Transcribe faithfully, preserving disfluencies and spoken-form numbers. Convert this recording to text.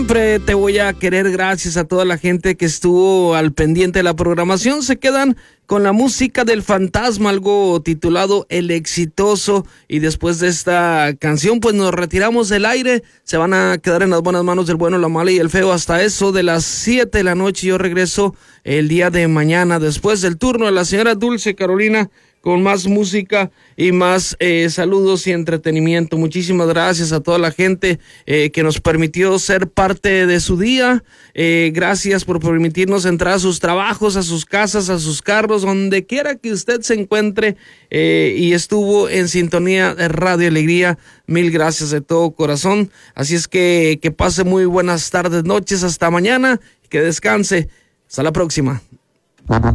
Siempre te voy a querer, gracias a toda la gente que estuvo al pendiente de la programación. Se quedan con la música del Fantasma, algo titulado El Exitoso, y después de esta canción pues nos retiramos del aire. Se van a quedar en las buenas manos del bueno, la mala y el feo hasta eso de las siete de la noche. Yo regreso el día de mañana después del turno de la señora Dulce Carolina con más música y más eh, saludos y entretenimiento. Muchísimas gracias a toda la gente eh, que nos permitió ser parte de su día. Eh, gracias por permitirnos entrar a sus trabajos, a sus casas, a sus carros, donde quiera que usted se encuentre eh, y estuvo en sintonía de Radio Alegría. Mil gracias de todo corazón. Así es que que pase muy buenas tardes, noches, hasta mañana, que descanse. Hasta la próxima.